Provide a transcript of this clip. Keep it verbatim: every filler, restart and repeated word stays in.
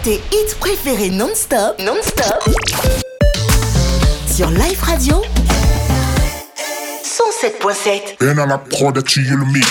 tes hits préférés non-stop, non-stop, sur Life Radio cent sept point sept. Ben à la prod, tu es le mix.